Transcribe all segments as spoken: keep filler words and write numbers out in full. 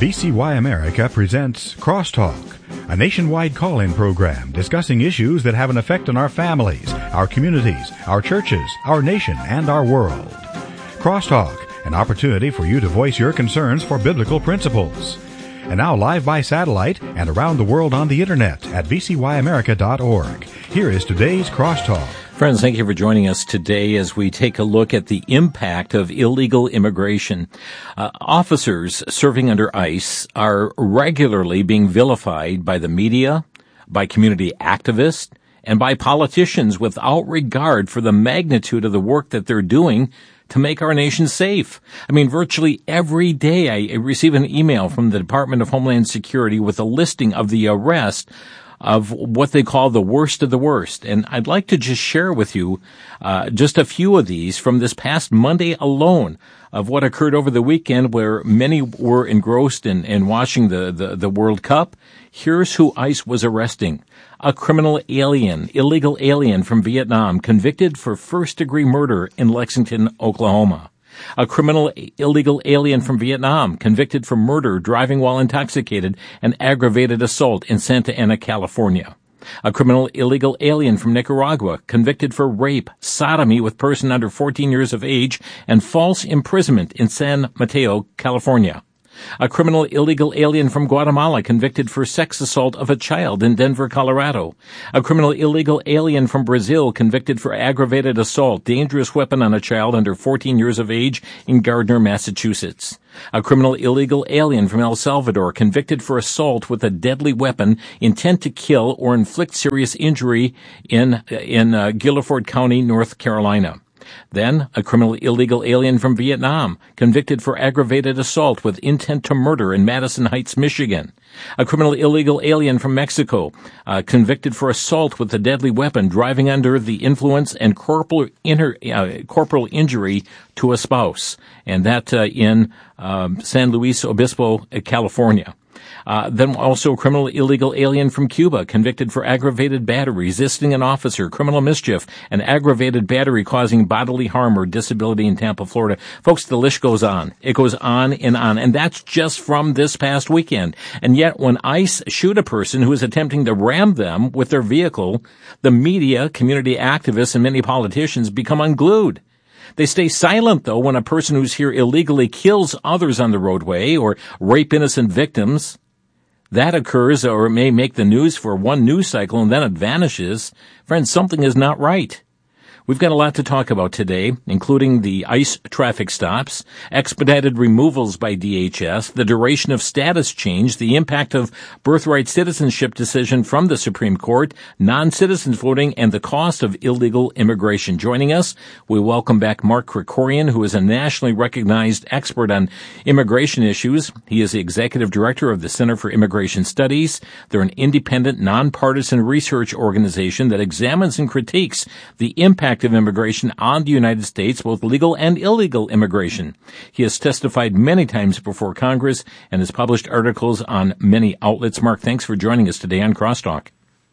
V C Y America presents Crosstalk, a nationwide call-in program discussing issues that have an effect on our families, our communities, our churches, our nation, and our world. Crosstalk, an opportunity for you to voice your concerns for biblical principles. And now live by satellite and around the world on the internet at v c y america dot org. Here is today's Crosstalk. Friends, thank you for joining us today as we take a look at the impact of illegal immigration. Uh, officers serving under ICE are regularly being vilified by the media, by community activists, and by politicians without regard for the magnitude of the work that they're doing to make our nation safe. I mean, virtually every day I receive an email from the Department of Homeland Security with a listing of the arrest of what they call the worst of the worst. And I'd like to just share with you uh, just a few of these from this past Monday alone of what occurred over the weekend where many were engrossed in, in watching the, the, the World Cup. Here's who ICE was arresting. A criminal alien, illegal alien from Vietnam, convicted for first-degree murder in Lexington, Oklahoma. A criminal illegal alien from Vietnam, convicted for murder, driving while intoxicated, and aggravated assault in Santa Ana, California. A criminal illegal alien from Nicaragua, convicted for rape, sodomy with person under fourteen years of age, and false imprisonment in San Mateo, California. A criminal illegal alien from Guatemala convicted for sex assault of a child in Denver, Colorado. A criminal illegal alien from Brazil convicted for aggravated assault, dangerous weapon on a child under fourteen years of age in Gardner, Massachusetts. A criminal illegal alien from El Salvador convicted for assault with a deadly weapon, intent to kill or inflict serious injury in, in uh, Guilford County, North Carolina. Then, a criminal illegal alien from Vietnam, convicted for aggravated assault with intent to murder in Madison Heights, Michigan. A criminal illegal alien from Mexico, uh, convicted for assault with a deadly weapon, driving under the influence and corporal, inter, uh, corporal injury to a spouse. And that uh, in um, San Luis Obispo, California. Uh, then also a criminal illegal alien from Cuba, convicted for aggravated battery, resisting an officer, criminal mischief, and aggravated battery causing bodily harm or disability in Tampa, Florida. Folks, the list goes on. It goes on and on. And that's just from this past weekend. And yet when ICE shoot a person who is attempting to ram them with their vehicle, the media, community activists, and many politicians become unglued. They stay silent, though, when a person who's here illegally kills others on the roadway or rape innocent victims. That occurs or it may make the news for one news cycle and then it vanishes. Friends, something is not right. We've got a lot to talk about today, including the ICE traffic stops, expedited removals by D H S, the duration of status change, the impact of birthright citizenship decision from the Supreme Court, non-citizens voting, and the cost of illegal immigration. Joining us, we welcome back Mark Krikorian, who is a nationally recognized expert on immigration issues. He is the executive director of the Center for Immigration Studies. They're an independent, nonpartisan research organization that examines and critiques the impact of immigration on the United States, both legal and illegal immigration. He has testified many times before Congress and has published articles on many outlets. Mark, thanks for joining us today on Crosstalk.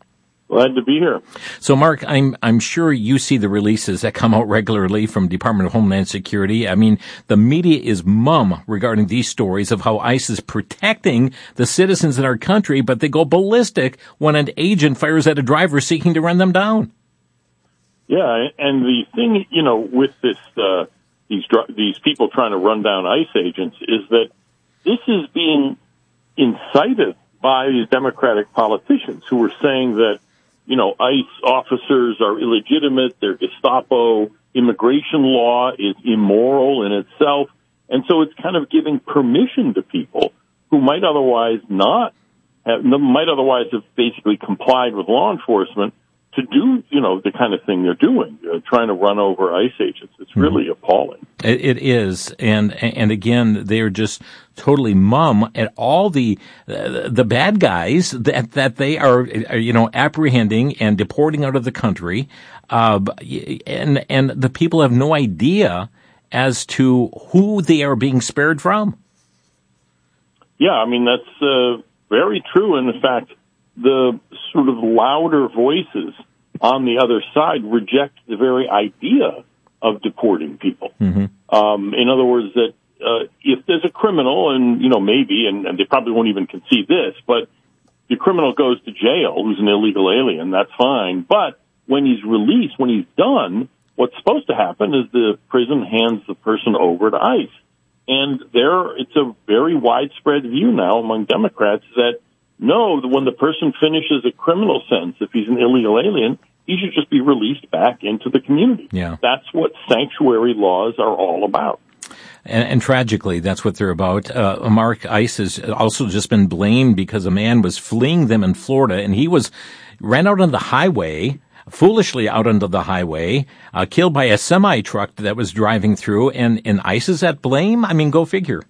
Glad to be here. So, Mark, I'm I'm sure you see the releases that come out regularly from Department of Homeland Security. I mean, the media is mum regarding these stories of how ICE is protecting the citizens in our country, but they go ballistic when an agent fires at a driver seeking to run them down. Yeah, and the thing, you know, with this, uh, these these people trying to run down ICE agents is that this is being incited by these Democratic politicians who are saying that, you know, ICE officers are illegitimate, they're Gestapo, immigration law is immoral in itself, and so it's kind of giving permission to people who might otherwise not have, might otherwise have basically complied with law enforcement to do, you know, the kind of thing they're doing, uh, trying to run over ICE agents. It's really mm-hmm. appalling. It, it is, and and again, they're just totally mum at all the uh, the bad guys that that they are, you know, apprehending and deporting out of the country, uh, and and the people have no idea as to who they are being spared from. Yeah, I mean that's uh, very true. And in fact, the sort of louder voices on the other side reject the very idea of deporting people. Mm-hmm. Um, in other words, that uh, if there's a criminal, and, you know, maybe, and, and they probably won't even concede this, but the criminal goes to jail who's an illegal alien, that's fine. But when he's released, when he's done, what's supposed to happen is the prison hands the person over to ICE. And there, it's a very widespread view now among Democrats that, no, when the person finishes a criminal sentence, if he's an illegal alien, he should just be released back into the community. Yeah. That's what sanctuary laws are all about. And, and tragically, that's what they're about. Uh, Mark, ICE has also just been blamed because a man was fleeing them in Florida, and he was ran out on the highway, foolishly out onto the highway, uh, killed by a semi-truck that was driving through, and, and ICE is at blame? I mean, go figure.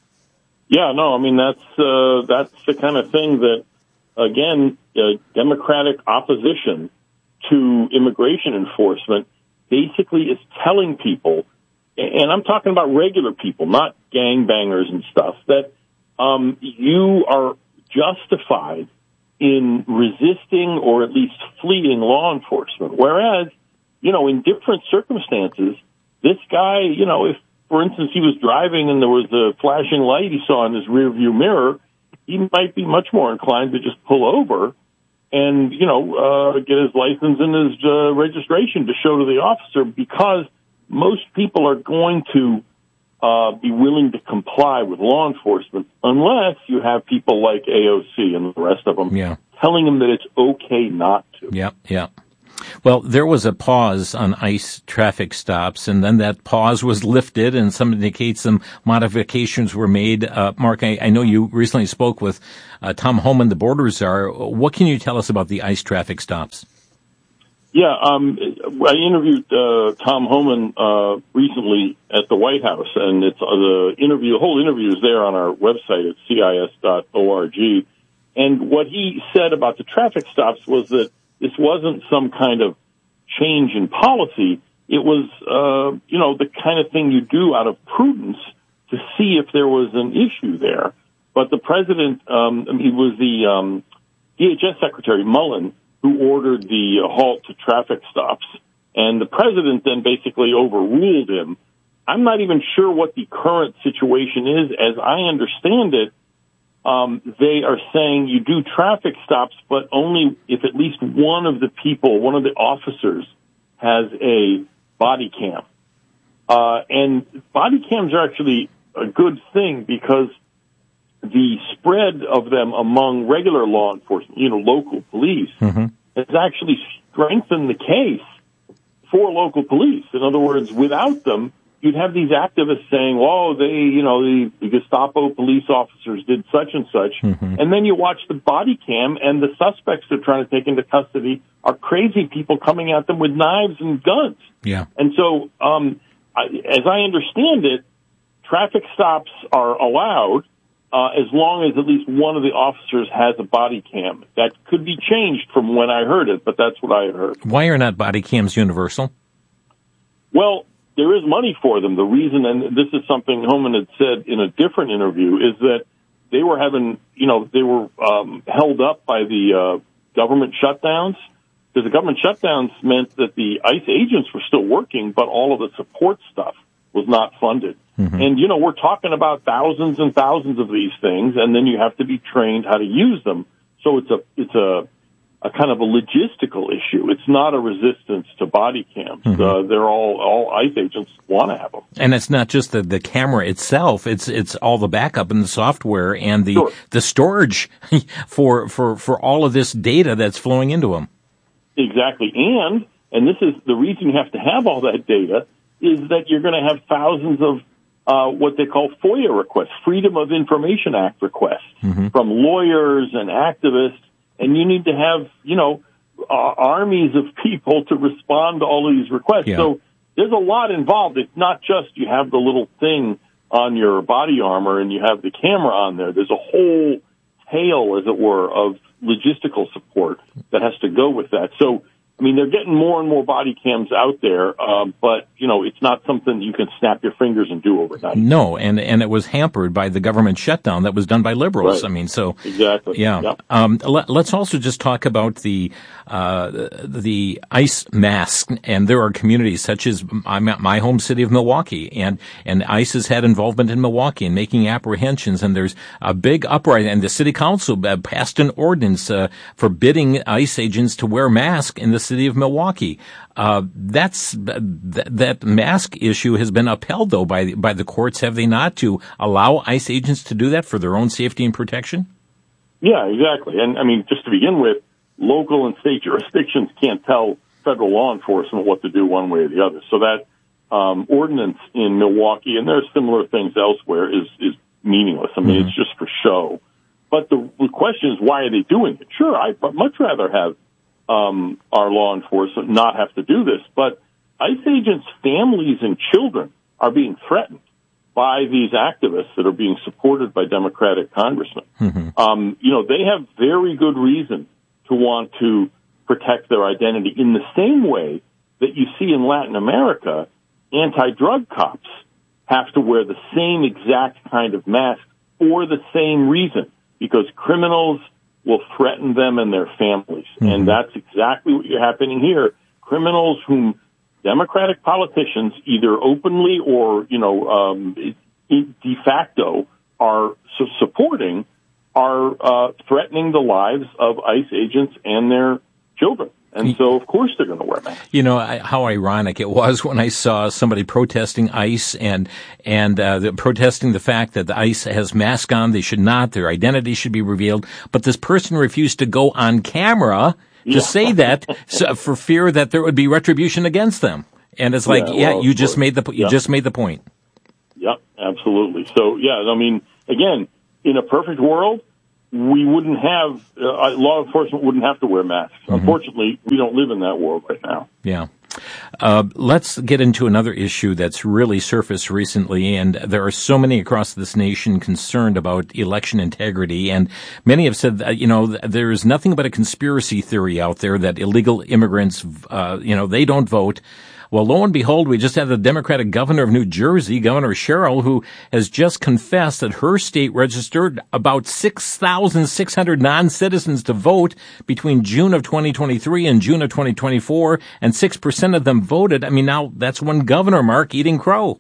Yeah, no, I mean, that's uh, that's the kind of thing that, again, uh, Democratic opposition to immigration enforcement basically is telling people, and I'm talking about regular people, not gangbangers and stuff, that um, you are justified in resisting or at least fleeing law enforcement. Whereas, you know, in different circumstances, this guy, you know, if, for instance, he was driving and there was a flashing light he saw in his rearview mirror, he might be much more inclined to just pull over and, you know, uh, get his license and his uh, registration to show to the officer, because most people are going to uh, be willing to comply with law enforcement unless you have people like A O C and the rest of them yeah. telling them that it's okay not to. Yeah, yeah. Well, there was a pause on ICE traffic stops, and then that pause was lifted, and some indicates some modifications were made. Uh, Mark, I, I know you recently spoke with uh, Tom Homan, the border czar. What can you tell us about the ICE traffic stops? Yeah, um, I interviewed uh, Tom Homan uh, recently at the White House, and it's uh, the interview. The whole interview is there on our website at C I S dot org. And what he said about the traffic stops was that this wasn't some kind of change in policy. It was, uh, you know, the kind of thing you do out of prudence to see if there was an issue there. But the president, um, I mean, it was the um, D H S Secretary Mullen who ordered the uh, halt to traffic stops, and the president then basically overruled him. I'm not even sure what the current situation is. As I understand it, Um, they are saying you do traffic stops, but only if at least one of the people, one of the officers, has a body cam. Uh, and body cams are actually a good thing because the spread of them among regular law enforcement, you know, local police, mm-hmm. has actually strengthened the case for local police. In other words, without them, you'd have these activists saying, oh, they, you know, the, the Gestapo police officers did such and such. Mm-hmm. And then you watch the body cam and the suspects they're trying to take into custody are crazy people coming at them with knives and guns. Yeah. And so, um, I, as I understand it, traffic stops are allowed uh, as long as at least one of the officers has a body cam. That could be changed from when I heard it, but that's what I had heard. Why are not body cams universal? Well, there is money for them. The reason, and this is something Homan had said in a different interview, is that they were having, you know, they were um, held up by the uh, government shutdowns, because the government shutdowns meant that the ICE agents were still working, but all of the support stuff was not funded. Mm-hmm. And, you know, we're talking about thousands and thousands of these things, and then you have to be trained how to use them. So it's a, it's a, a kind of a logistical issue. It's not a resistance to body cams. Mm-hmm. Uh, they're all, all ICE agents want to have them. And it's not just the, the camera itself. It's, it's all the backup and the software and the, sure. the storage for, for, for all of this data that's flowing into them. Exactly. And, and this is the reason you have to have all that data, is that you're going to have thousands of uh, what they call FOIA requests, Freedom of Information Act requests, mm-hmm. from lawyers and activists. And you need to have, you know, uh, armies of people to respond to all of these requests. Yeah. So there's a lot involved. It's not just you have the little thing on your body armor and you have the camera on there. There's a whole tail, as it were, of logistical support that has to go with that. So I mean, they're getting more and more body cams out there, um, but, you know, it's not something you can snap your fingers and do overnight. No, and, and it was hampered by the government shutdown that was done by liberals. Right. I mean, so. Exactly. Yeah. Yep. Um, let, let's also just talk about the, uh, the ICE mask. And there are communities such as my, my home city of Milwaukee, and, and ICE has had involvement in Milwaukee in making apprehensions. And there's a big uprising, and the city council passed an ordinance, uh, forbidding ICE agents to wear masks in the city of Milwaukee. Uh, that's, that, that mask issue has been upheld though by, by the courts, have they not, to allow ICE agents to do that for their own safety and protection? Yeah, exactly. And I mean, just to begin with, local and state jurisdictions can't tell federal law enforcement what to do one way or the other. So that, um, ordinance in Milwaukee, and there are similar things elsewhere, is, is meaningless. I mean, mm-hmm. It's just for show. But the, the question is, why are they doing it? Sure, I'd much rather have Um, our law enforcement not have to do this, but ICE agents' families and children are being threatened by these activists that are being supported by Democratic congressmen. Mm-hmm. Um, you know, they have very good reason to want to protect their identity in the same way that you see in Latin America, anti-drug cops have to wear the same exact kind of mask for the same reason, because criminals will threaten them and their families. Mm-hmm. And that's exactly what is happening here. Criminals whom Democratic politicians, either openly or, you know, um, de facto are su- supporting, are uh, threatening the lives of ICE agents and their children. And so, of course, they're going to wear masks. You know, I, how ironic it was when I saw somebody protesting ICE and and uh, the, protesting the fact that the ICE has masks on. They should not. Their identity should be revealed. But this person refused to go on camera to yeah. say that so, for fear that there would be retribution against them. And it's like, yeah, yeah well, you just made the you yeah. just made the point. Yep, absolutely. So, yeah, I mean, again, in a perfect world, we wouldn't have, uh, law enforcement wouldn't have to wear masks. Mm-hmm. Unfortunately, we don't live in that world right now. Yeah. Uh, let's get into another issue that's really surfaced recently, and there are so many across this nation concerned about election integrity, and many have said that, you know, there is nothing but a conspiracy theory out there that illegal immigrants, uh, you know, they don't vote. Well, lo and behold, we just had the Democratic governor of New Jersey, Governor Sherrill, who has just confessed that her state registered about six thousand six hundred non-citizens to vote between June of twenty twenty-three and June of twenty twenty-four, and six percent of them voted. I mean, now that's one governor, Mark, eating crow.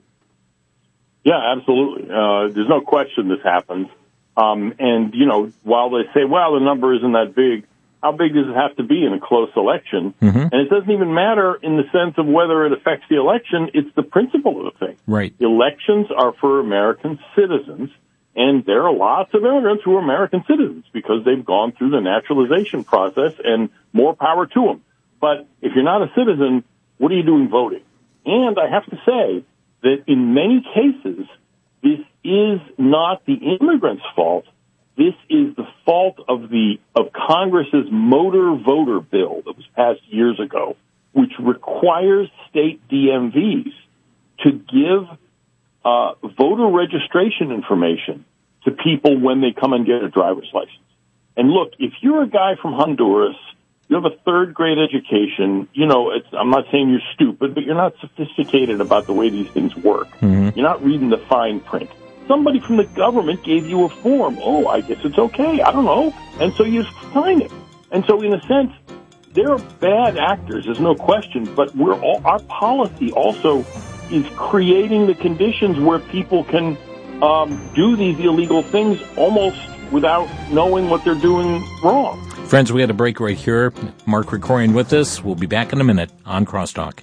Yeah, absolutely. Uh, there's no question this happens. Um, and, you know, while they say, well, the number isn't that big, how big does it have to be in a close election? Mm-hmm. And it doesn't even matter in the sense of whether it affects the election. It's the principle of the thing. Right. Elections are for American citizens, and there are lots of immigrants who are American citizens because they've gone through the naturalization process, and more power to them. But if you're not a citizen, what are you doing voting? And I have to say that in many cases, this is not the immigrants' fault. This is the fault of the of Congress's motor voter bill that was passed years ago, which requires state D M Vs to give uh, voter registration information to people when they come and get a driver's license. And look, if you're a guy from Honduras, you have a third grade education, you know, it's, I'm not saying you're stupid, but you're not sophisticated about the way these things work. Mm-hmm. You're not reading the fine print. Somebody from the government gave you a form. Oh, I guess it's okay. I don't know. And so you sign it. And so in a sense, they're bad actors. There's no question. But we're all, our policy also is creating the conditions where people can um, do these illegal things almost without knowing what they're doing wrong. Friends, we had a break right here. Mark Krikorian with us. We'll be back in a minute on Crosstalk.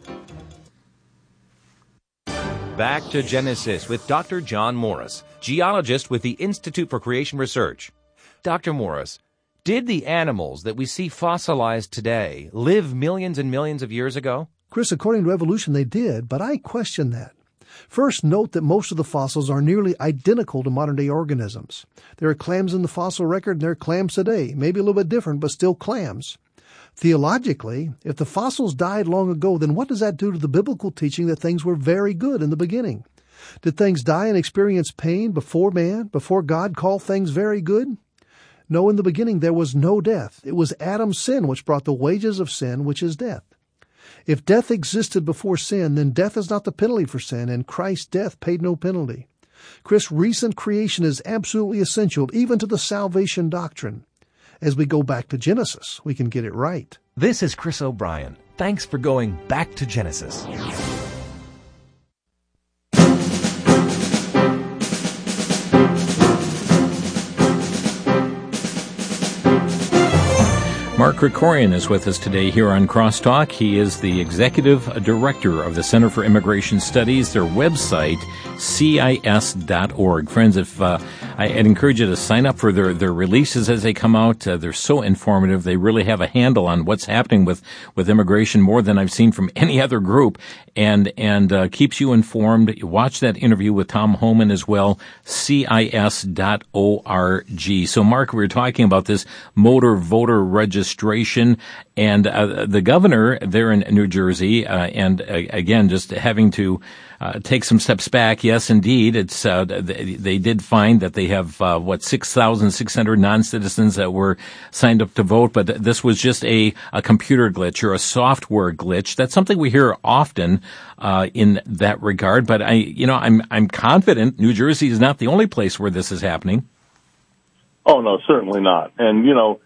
Back to Genesis with Doctor John Morris, geologist with the Institute for Creation Research. Doctor Morris, did the animals that we see fossilized today live millions and millions of years ago? Chris, according to evolution, they did, but I question that. First, note that most of the fossils are nearly identical to modern-day organisms. There are clams in the fossil record, and there are clams today. Maybe a little bit different, but still clams. Theologically, if the fossils died long ago, then what does that do to the biblical teaching that things were very good in the beginning? Did things die and experience pain before man, before God called things very good? No, in the beginning there was no death. It was Adam's sin which brought the wages of sin, which is death. If death existed before sin, then death is not the penalty for sin, and Christ's death paid no penalty. Chris, recent creation is absolutely essential, even to the salvation doctrine. As we go back to Genesis, we can get it right. This is Chris O'Brien. Thanks for going back to Genesis. Mark Krikorian is with us today here on Crosstalk. He is the Executive Director of the Center for Immigration Studies, their website, C I S dot org. Friends, if uh, I, I'd encourage you to sign up for their, their releases as they come out. Uh, they're so informative. They really have a handle on what's happening with, with immigration, more than I've seen from any other group, and and uh, keeps you informed. Watch that interview with Tom Homan as well, C I S dot org. So, Mark, we were talking about this motor voter registration. Registration, and uh, the governor there in New Jersey, uh, and uh, again, just having to uh, take some steps back. Yes, indeed, it's uh, they, they did find that they have uh, what six thousand six hundred non-citizens that were signed up to vote, but th- this was just a, a computer glitch or a software glitch. That's something we hear often uh, in that regard. But I, you know, I'm I'm confident New Jersey is not the only place where this is happening. Oh no, certainly not, and you know.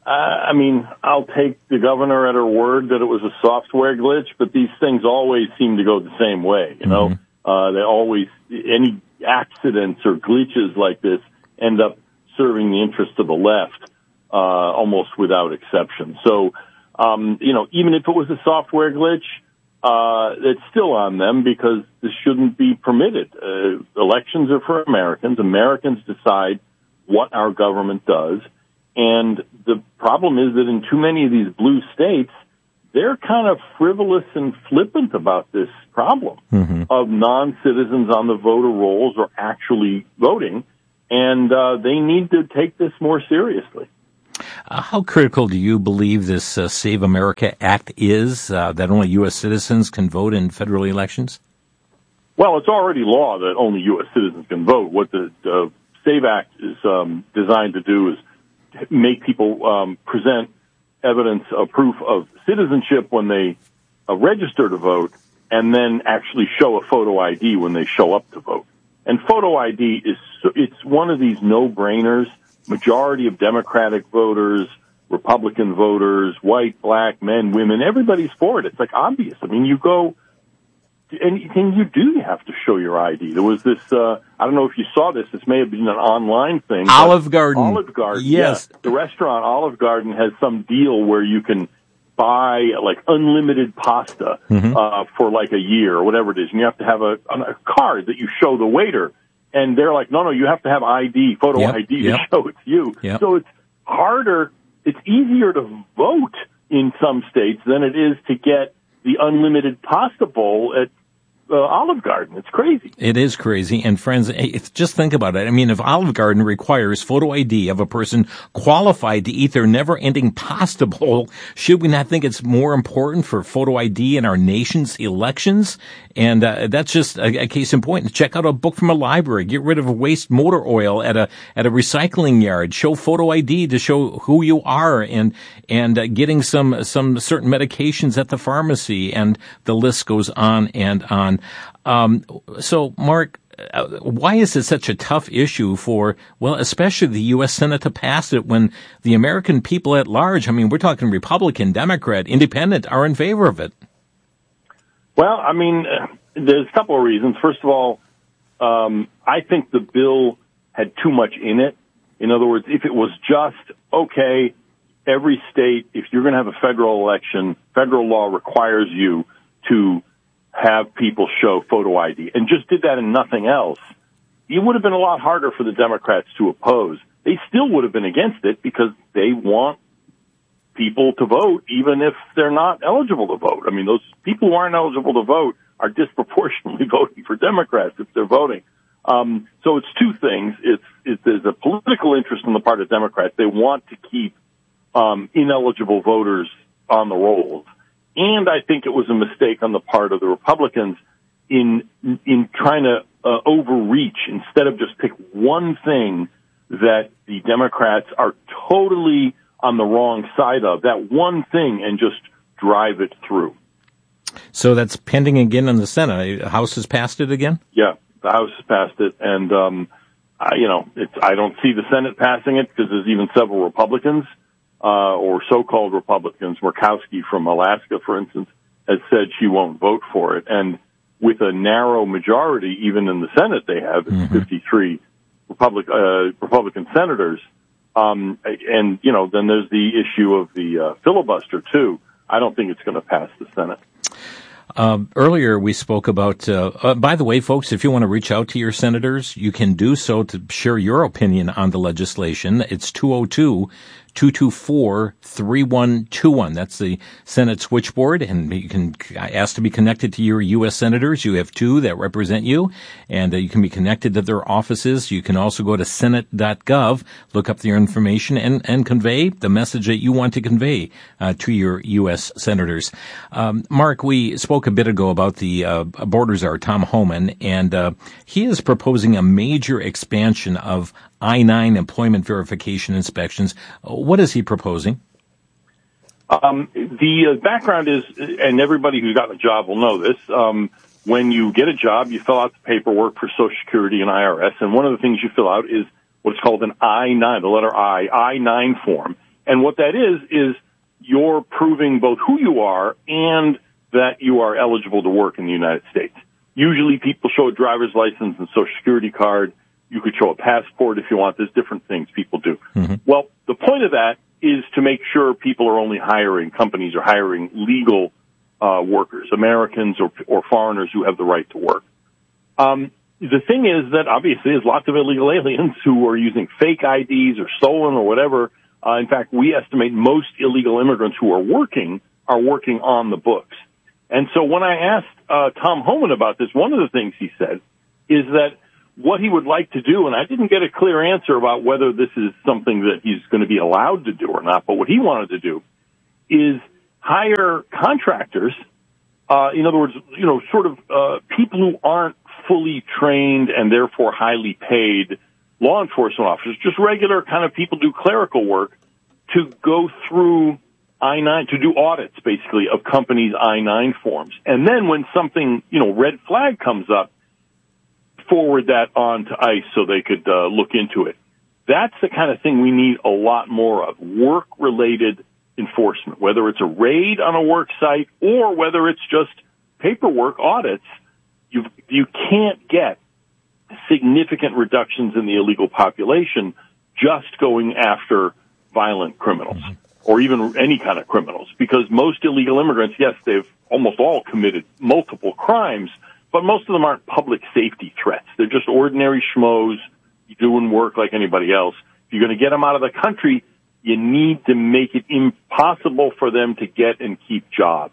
I mean, I'll take the governor at her word that it was a software glitch, but these things always seem to go the same way, you know? Mm-hmm. Uh, they always, any accidents or glitches like this end up serving the interest of the left, uh, almost without exception. So, um, you know, even if it was a software glitch, uh, it's still on them because this shouldn't be permitted. Uh, elections are for Americans. Americans decide what our government does. And the problem is that in too many of these blue states, they're kind of frivolous and flippant about this problem mm-hmm. of non-citizens on the voter rolls or actually voting, and uh, they need to take this more seriously. Uh, how critical do you believe this uh, Save America Act is, uh, that only U S citizens can vote in federal elections? Well, it's already law that only U S citizens can vote. What the uh, Save Act is um, designed to do is make people um, present evidence of proof of citizenship when they uh, register to vote, and then actually show a photo I D when they show up to vote. And photo I D is it's one of these no-brainers. Majority of Democratic voters, Republican voters, white, black, men, women, everybody's for it. It's like obvious. I mean, you go. Anything you do, you have to show your I D. There was this, uh, I don't know if you saw this, this may have been an online thing. Olive Garden. Olive Garden, yes. Yeah. The restaurant Olive Garden has some deal where you can buy, like, unlimited pasta mm-hmm. uh, for, like, a year or whatever it is. And you have to have a, a card that you show the waiter. And they're like, no, no, you have to have I D, photo yep. I D yep. to show it's you. Yep. So it's harder, it's easier to vote in some states than it is to get the unlimited pasta bowl at uh, Olive Garden. It's crazy. It is crazy. And friends, it's, just think about it. I mean, if Olive Garden requires photo I D of a person qualified to eat their never-ending pasta bowl, should we not think it's more important for photo I D in our nation's elections? And uh, that's just a, a case in point. Check out a book from a library. Get rid of waste motor oil at a at a recycling yard. Show photo I D to show who you are, and and uh, getting some some certain medications at the pharmacy, and the list goes on and on. Um, so, Mark, uh, why is it such a tough issue for, well, especially the U S Senate to pass it when the American people at large, I mean, we're talking Republican, Democrat, Independent, are in favor of it? Well, I mean, uh, there's a couple of reasons. First of all, um, I think the bill had too much in it. In other words, if it was just, okay, every state, if you're going to have a federal election, federal law requires you to have people show photo I D, and just did that and nothing else, it would have been a lot harder for the Democrats to oppose. They still would have been against it because they want people to vote, even if they're not eligible to vote. I mean, those people who aren't eligible to vote are disproportionately voting for Democrats if they're voting. Um, so it's two things. It's, it's there's a political interest on the part of Democrats. They want to keep um, ineligible voters on the rolls. And I think it was a mistake on the part of the Republicans in in trying to uh, overreach instead of just pick one thing that the Democrats are totally on the wrong side of that one thing and just drive it through. So that's pending again in the Senate. The House has passed it again? Yeah, the House has passed it, and um, I, you know, it's, I don't see the Senate passing it because there's even several Republicans uh, or so-called Republicans. Murkowski from Alaska, for instance, has said she won't vote for it, and with a narrow majority, even in the Senate, they have mm-hmm. fifty-three Republic, uh, Republican senators, um, and you know, then there's the issue of the uh, filibuster too. I don't think it's going to pass the Senate. Um, earlier we spoke about, uh, uh, by the way, folks, if you want to reach out to your senators, you can do so to share your opinion on the legislation. It's two oh two, two two four, three one two one. That's the Senate switchboard, and you can ask to be connected to your U S senators. You have two that represent you, and uh, you can be connected to their offices. You can also go to senate dot gov, look up their information, and, and convey the message that you want to convey uh, to your U S senators. Um, Mark, we spoke a bit ago about the uh, border czar, Tom Homan, and uh, he is proposing a major expansion of I nine employment verification inspections. What is he proposing? Um, the uh, background is, and everybody who's gotten a job will know this, um, when you get a job, you fill out the paperwork for Social Security and I R S, and one of the things you fill out is what's called an I nine, the letter I, I nine form. And what that is, is you're proving both who you are and that you are eligible to work in the United States. Usually people show a driver's license and Social Security card. You could show a passport if you want. There's different things people do. Mm-hmm. Well, the point of that is to make sure people are only hiring, companies are hiring legal uh, workers, Americans or, or foreigners who have the right to work. Um, the thing is that obviously there's lots of illegal aliens who are using fake I Ds or stolen or whatever. Uh, in fact, we estimate most illegal immigrants who are working are working on the books. And so when I asked uh, Tom Homan about this, one of the things he said is that what he would like to do, and I didn't get a clear answer about whether this is something that he's going to be allowed to do or not, but what he wanted to do is hire contractors, uh, in other words, you know, sort of uh, people who aren't fully trained and therefore highly paid law enforcement officers, just regular kind of people do clerical work, to go through I nine, to do audits, basically, of companies' I nine forms. And then when something, you know, red flag comes up, forward that on to ICE so they could uh, look into it. That's the kind of thing we need a lot more of, work-related enforcement, whether it's a raid on a work site or whether it's just paperwork audits. You you can't get significant reductions in the illegal population just going after violent criminals or even any kind of criminals, because most illegal immigrants, yes, they've almost all committed multiple crimes, but most of them aren't public safety threats. They're just ordinary schmoes doing work like anybody else. If you're going to get them out of the country, you need to make it impossible for them to get and keep jobs.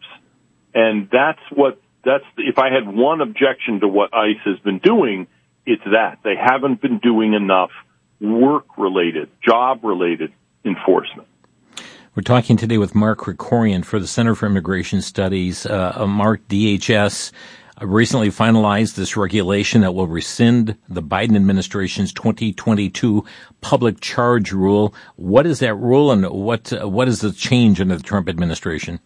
And that's what, that's, if I had one objection to what ICE has been doing, it's that. They haven't been doing enough work-related, job-related enforcement. We're talking today with Mark Krikorian for the Center for Immigration Studies. Uh, Mark, D H S recently finalized this regulation that will rescind the Biden administration's twenty twenty-two public charge rule. What is that rule, and what uh, what is the change under the Trump administration?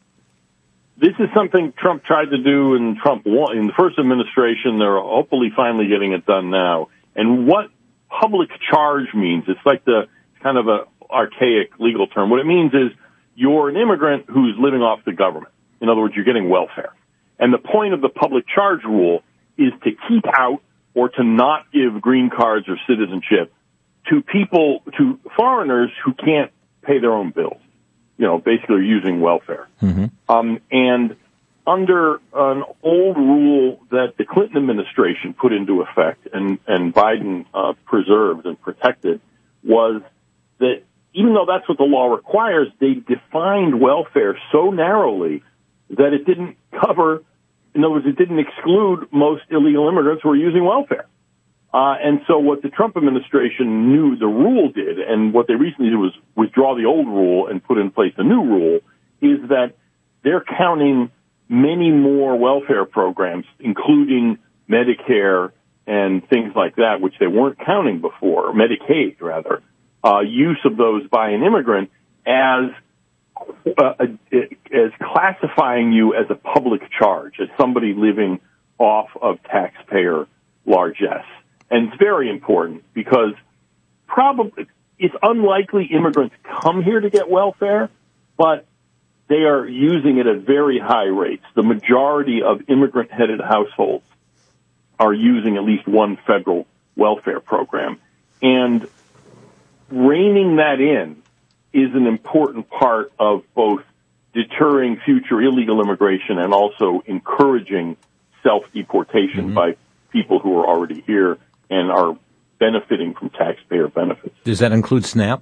This is something Trump tried to do in Trump one, in the first administration. They're hopefully finally getting it done now. And what public charge means, it's like the kind of a archaic legal term. What it means is you're an immigrant who's living off the government. In other words, you're getting welfare. And the point of the public charge rule is to keep out or to not give green cards or citizenship to people, to foreigners who can't pay their own bills. You know, basically using welfare. Mm-hmm. Um, and under an old rule that the Clinton administration put into effect and, and Biden uh, preserved and protected, was that even though that's what the law requires, they defined welfare so narrowly that it didn't cover, in other words, it didn't exclude most illegal immigrants who are using welfare. Uh, and so what the Trump administration knew the rule did, and what they recently did was withdraw the old rule and put in place a new rule, is that they're counting many more welfare programs, including Medicare and things like that, which they weren't counting before, or Medicaid, rather. uh, use of those by an immigrant as uh, as classifying you as a public charge, as somebody living off of taxpayer largesse. And it's very important because probably it's unlikely immigrants come here to get welfare, but they are using it at very high rates. The majority of immigrant-headed households are using at least one federal welfare program. And reining that in is an important part of both deterring future illegal immigration and also encouraging self-deportation mm-hmm. by people who are already here and are benefiting from taxpayer benefits. Does that include SNAP?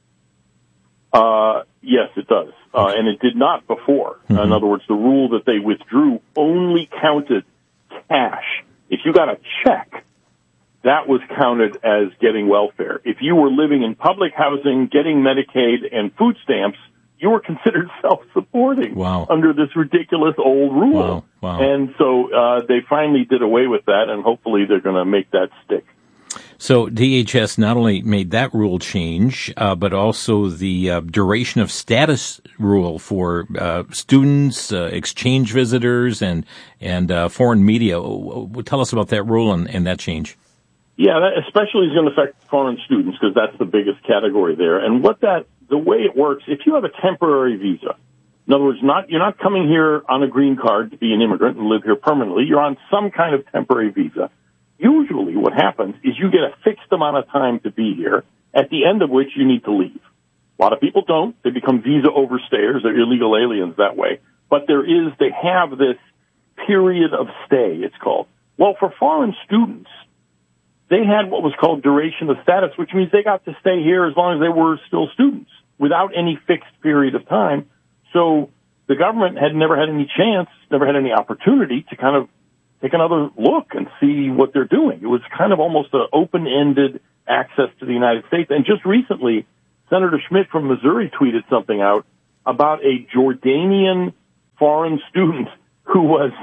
Uh, yes, it does. Uh, and it did not before. Mm-hmm. In other words, the rule that they withdrew only counted cash. If you got a check, that was counted as getting welfare. If you were living in public housing, getting Medicaid and food stamps, you were considered self-supporting wow. under this ridiculous old rule. Wow. Wow. And so uh, they finally did away with that, and hopefully they're going to make that stick. So D H S not only made that rule change, uh, but also the uh, duration of status rule for uh, students, uh, exchange visitors, and and uh, foreign media. Tell us about that rule and, and that change. Yeah, that especially is going to affect foreign students because that's the biggest category there. And what that, the way it works, if you have a temporary visa, in other words, not you're not coming here on a green card to be an immigrant and live here permanently. You're on some kind of temporary visa. Usually what happens is you get a fixed amount of time to be here, at the end of which you need to leave. A lot of people don't. They become visa overstayers. They're illegal aliens that way. But there is, they have this period of stay, it's called. Well, for foreign students, they had what was called duration of status, which means they got to stay here as long as they were still students without any fixed period of time. So the government had never had any chance, never had any opportunity to kind of take another look and see what they're doing. It was kind of almost an open-ended access to the United States. And just recently, Senator Schmidt from Missouri tweeted something out about a Jordanian foreign student who was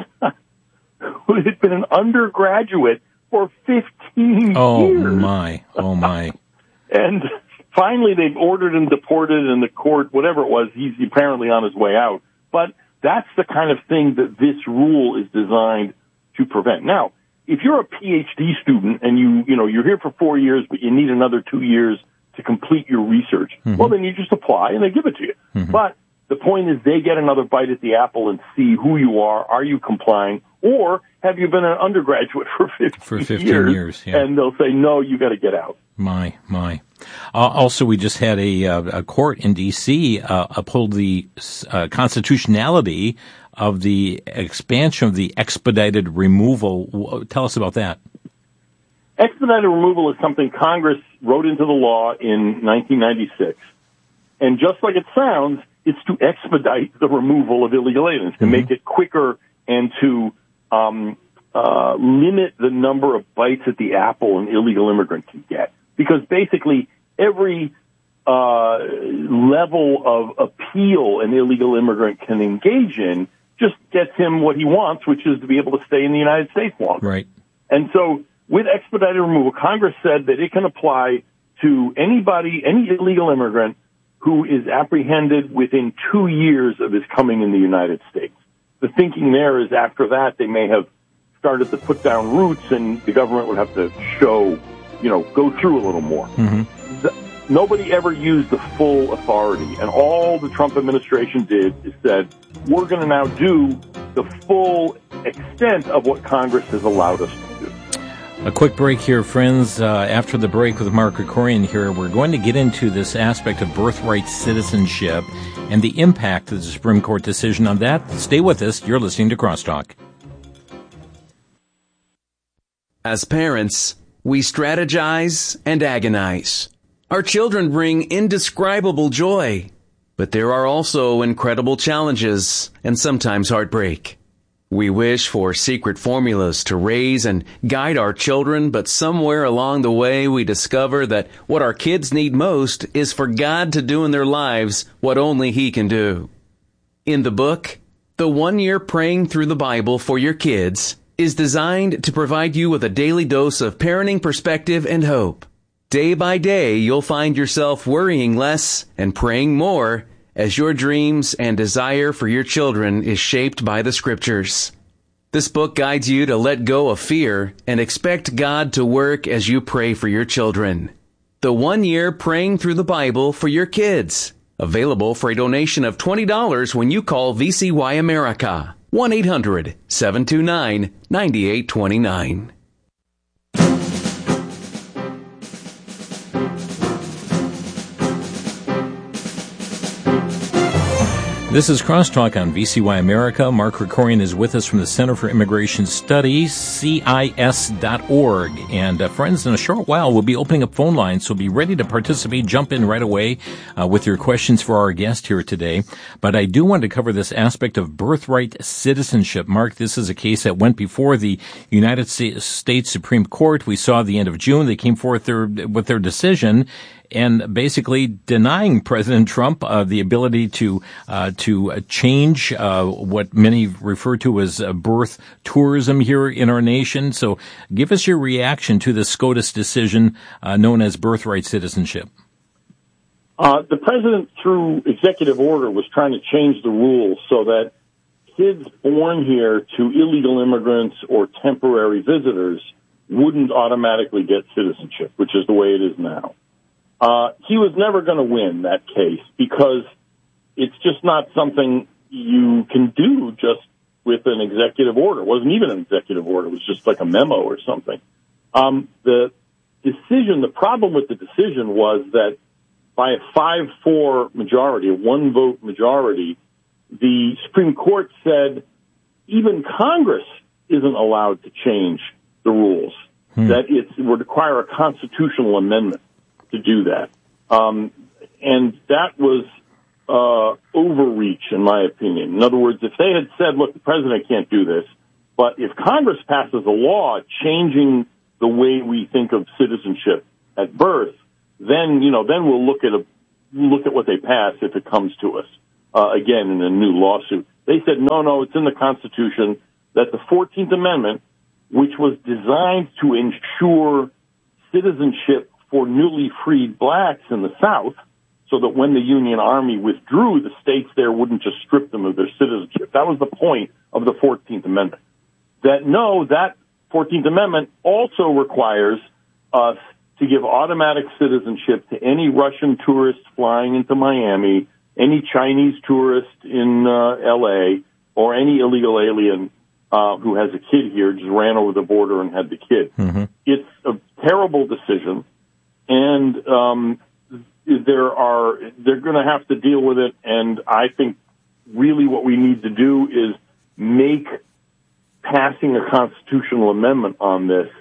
who had been an undergraduate for fifteen oh, years. Oh, my. Oh, my. And finally, they've ordered him deported in the court, whatever it was. He's apparently on his way out. But that's the kind of thing that this rule is designed to prevent. Now, if you're a PhD student and you, you know, you're here for four years, but you need another two years to complete your research, mm-hmm. well, then you just apply and they give it to you. Mm-hmm. But the point is they get another bite at the apple and see who you are. Are you complying? Or have you been an undergraduate for fifteen, for fifteen years? years yeah. And they'll say, no, you got to get out. My, my. Uh, also, we just had a, uh, a court in D C uh, uphold the uh, constitutionality of the expansion of the expedited removal. Tell us about that. Expedited removal is something Congress wrote into the law in nineteen ninety-six. And just like it sounds, it's to expedite the removal of illegal aliens, to mm-hmm. make it quicker and to um, uh, limit the number of bites at the apple an illegal immigrant can get. Because basically every uh, level of appeal an illegal immigrant can engage in just gets him what he wants, which is to be able to stay in the United States longer. Right. And so with expedited removal, Congress said that it can apply to anybody, any illegal immigrant who is apprehended within two years of his coming in the United States. The thinking there is after that they may have started to put down roots and the government would have to show, you know, go through a little more. Mm-hmm. The, nobody ever used the full authority, and all the Trump administration did is said, we're going to now do the full extent of what Congress has allowed us to do. A quick break here, friends. Uh, after the break with Mark Krikorian here, we're going to get into this aspect of birthright citizenship and the impact of the Supreme Court decision on that. Stay with us. You're listening to Crosstalk. As parents, we strategize and agonize. Our children bring indescribable joy, but there are also incredible challenges and sometimes heartbreak. We wish for secret formulas to raise and guide our children, but somewhere along the way we discover that what our kids need most is for God to do in their lives what only He can do. In the book, The One Year Praying Through the Bible for Your Kids is designed to provide you with a daily dose of parenting perspective and hope. Day by day, you'll find yourself worrying less and praying more as your dreams and desire for your children is shaped by the Scriptures. This book guides you to let go of fear and expect God to work as you pray for your children. The One Year Praying Through the Bible for Your Kids. Available for a donation of twenty dollars when you call V C Y America. one eight hundred seven two nine nine eight two nine. This is Crosstalk on V C Y America. Mark Krikorian is with us from the Center for Immigration Studies, C I S dot org. And uh, friends, in a short while, we'll be opening up phone lines, so be ready to participate. Jump in right away uh, with your questions for our guest here today. But I do want to cover this aspect of birthright citizenship. Mark, this is a case that went before the United States Supreme Court. We saw at the end of June they came forth their, with their decision, and basically denying President Trump uh, the ability to uh, to uh, change uh, what many refer to as uh, birth tourism here in our nation. So give us your reaction to the SCOTUS decision uh, known as birthright citizenship. Uh, the president, through executive order, was trying to change the rules so that kids born here to illegal immigrants or temporary visitors wouldn't automatically get citizenship, which is the way it is now. Uh, he was never going to win that case because it's just not something you can do just with an executive order. It wasn't even an executive order. It was just like a memo or something. Um, the decision, the problem with the decision was that by a five four majority, a one-vote majority, the Supreme Court said even Congress isn't allowed to change the rules, hmm. that it's, it would require a constitutional amendment to do that. Um, and that was uh, overreach, in my opinion. In other words, if they had said, look, the president can't do this, but if Congress passes a law changing the way we think of citizenship at birth, then, you know, then we'll look at a, look at what they pass if it comes to us, uh, again, in a new lawsuit. They said, no, no, it's in the Constitution that the fourteenth Amendment, which was designed to ensure citizenship for newly freed blacks in the South, so that when the Union Army withdrew, the states there wouldn't just strip them of their citizenship. That was the point of the fourteenth Amendment. That, no, that fourteenth Amendment also requires us to give automatic citizenship to any Russian tourist flying into Miami, any Chinese tourist in uh, L A, or any illegal alien uh, who has a kid here, just ran over the border and had the kid. Mm-hmm. It's a terrible decision. And um, there are they're going to have to deal with it. And I think really what we need to do is make passing a constitutional amendment on this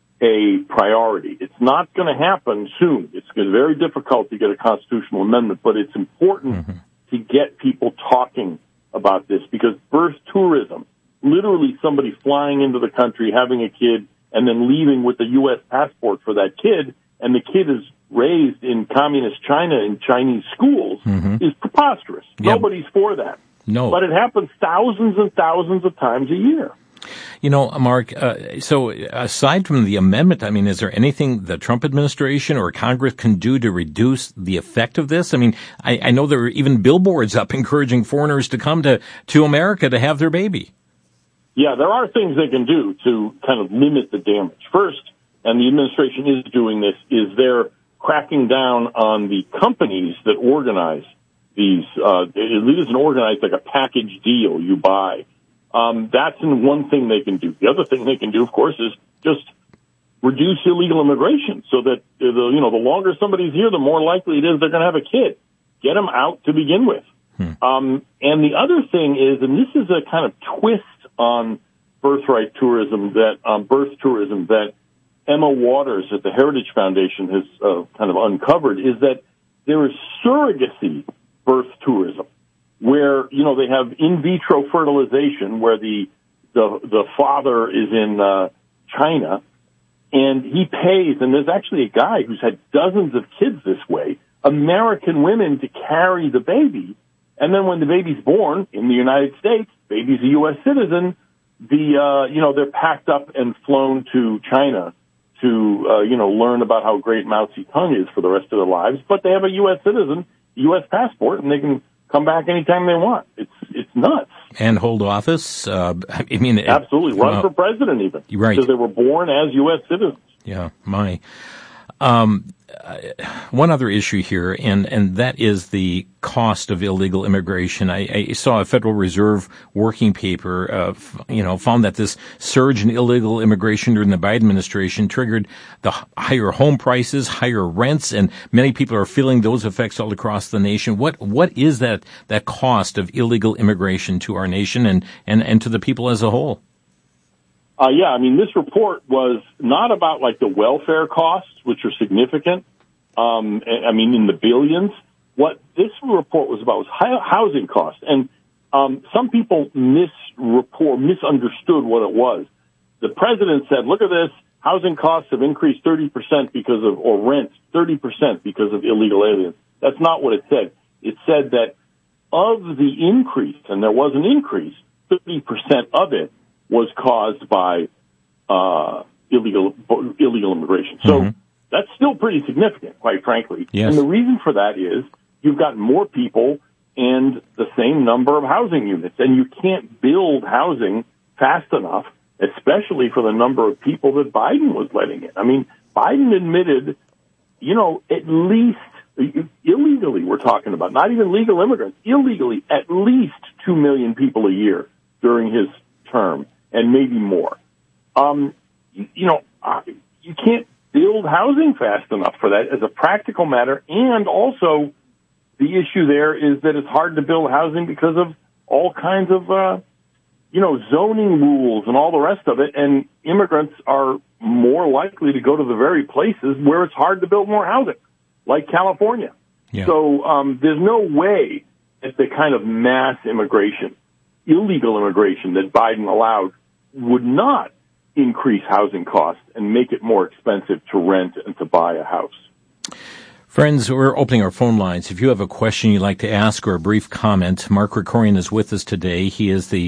a priority. It's not going to happen soon. It's very difficult to get a constitutional amendment, but it's important mm-hmm. to get people talking about this because birth tourism, literally somebody flying into the country, having a kid, and then leaving with a U S passport for that kid, and the kid is raised in communist China in Chinese schools, mm-hmm. is preposterous. Yep. Nobody's for that. No. But it happens thousands and thousands of times a year. You know, Mark, uh, so aside from the amendment, I mean, is there anything the Trump administration or Congress can do to reduce the effect of this? I mean, I, I know there are even billboards up encouraging foreigners to come to, to America to have their baby. Yeah, there are things they can do to kind of limit the damage. First, and the administration is doing this, is they're cracking down on the companies that organize these. Uh, it isn't organized like a package deal you buy. Um, that's one thing they can do. The other thing they can do, of course, is just reduce illegal immigration so that, the, you know, the longer somebody's here, the more likely it is they're going to have a kid. Get them out to begin with. Hmm. Um, and the other thing is, and this is a kind of twist on birthright tourism that, um, birth tourism that Emma Waters at the Heritage Foundation has uh, kind of uncovered, is that there is surrogacy birth tourism, where, you know, they have in vitro fertilization where the the, the father is in uh, China, and he pays, and there's actually a guy who's had dozens of kids this way, American women to carry the baby, and then when the baby's born in the United States, baby's a U S citizen, the, uh, you know, they're packed up and flown to China to, uh, you know, learn about how great Mao Zedong is for the rest of their lives, but they have a U S citizen, U S passport, and they can come back anytime they want. It's it's nuts. And hold office. Uh, I mean, absolutely run uh, for president even, right? Because they were born as U S citizens. Yeah, my. Um, uh, one other issue here, and, and that is the cost of illegal immigration. I, I saw a Federal Reserve working paper, uh, f- you know, found that this surge in illegal immigration during the Biden administration triggered the higher home prices, higher rents, and many people are feeling those effects all across the nation. What what is that that cost of illegal immigration to our nation and, and, and to the people as a whole? Uh, yeah, I mean, this report was not about like the welfare costs, which are significant. Um, I mean, in the billions. What this report was about was housing costs, and um, some people misreport, misunderstood what it was. The president said, "Look at this: housing costs have increased thirty percent because of, or rents thirty percent because of illegal aliens." That's not what it said. It said that of the increase, and there was an increase, thirty percent of it was caused by uh, illegal illegal immigration. So mm-hmm. that's still pretty significant, quite frankly. Yes. And the reason for that is you've got more people and the same number of housing units, and you can't build housing fast enough, especially for the number of people that Biden was letting in. I mean, Biden admitted, you know, at least illegally, we're talking about, not even legal immigrants, illegally, at least two million people a year during his term. And maybe more. Um, you, you know, uh, you can't build housing fast enough for that as a practical matter. And also, the issue there is that it's hard to build housing because of all kinds of, uh, you know, zoning rules and all the rest of it. And immigrants are more likely to go to the very places where it's hard to build more housing, like California. Yeah. So um, there's no way that the kind of mass immigration, illegal immigration that Biden allowed would not increase housing costs and make it more expensive to rent and to buy a house. Friends, we're opening our phone lines. If you have a question you'd like to ask or a brief comment, Mark Krikorian is with us today. He is the